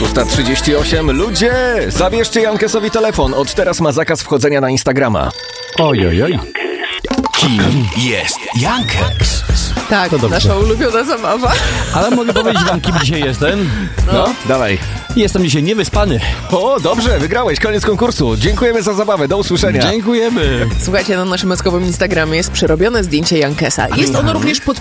6:38. Ludzie, zabierzcie Jankesowi telefon. Od teraz ma zakaz wchodzenia na Instagrama. Ojojoj. Kim jest Jankes? Tak, nasza ulubiona zabawa. Ale mogę powiedzieć wam, kim dzisiaj jestem? No, dawaj. Jestem dzisiaj niewyspany. O, dobrze, wygrałeś, koniec konkursu. Dziękujemy za zabawę, do usłyszenia. Dziękujemy. Słuchajcie, na naszym maskowym Instagramie jest przerobione zdjęcie Jankesa. Jest ono również podpisane